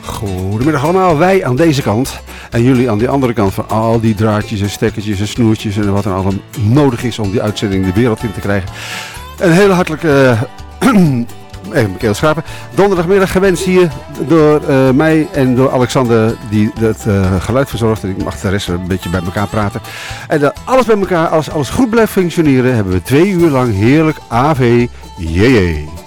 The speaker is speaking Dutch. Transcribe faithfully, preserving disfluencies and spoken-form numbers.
Goedemiddag allemaal, wij aan deze kant en jullie aan die andere kant van al die draadjes en stekkertjes en snoertjes en wat er allemaal nodig is om die uitzending de wereld in te krijgen. Een hele hartelijke, uh, even mijn keel schrapen, donderdagmiddag gewenst hier door uh, mij en door Alexander die het uh, geluid verzorgt en ik mag de rest een beetje bij elkaar praten. En dat alles bij elkaar, als alles goed blijft functioneren, hebben we twee uur lang heerlijk A V J J.